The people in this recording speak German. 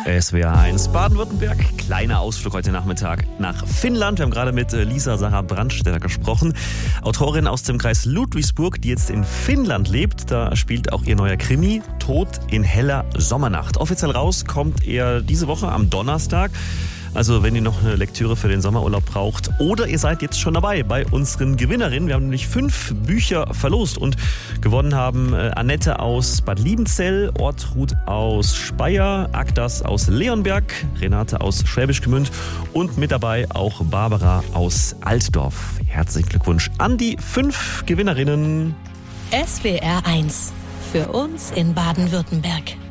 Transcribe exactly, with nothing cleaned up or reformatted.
S W R eins Baden-Württemberg. Kleiner Ausflug heute Nachmittag nach Finnland. Wir haben gerade mit Lisa Sarah Brandstätter gesprochen. Autorin aus dem Kreis Ludwigsburg, die jetzt in Finnland lebt. Da spielt auch ihr neuer Krimi Tod in heller Sommernacht. Offiziell raus kommt er diese Woche am Donnerstag. Also wenn ihr noch eine Lektüre für den Sommerurlaub braucht oder ihr seid jetzt schon dabei bei unseren Gewinnerinnen. Wir haben nämlich fünf Bücher verlost und gewonnen haben äh, Annette aus Bad Liebenzell, Ortrud aus Speyer, Agdas aus Leonberg, Renate aus Schwäbisch Gmünd und mit dabei auch Barbara aus Altdorf. Herzlichen Glückwunsch an die fünf Gewinnerinnen. S W R eins. Für uns in Baden-Württemberg.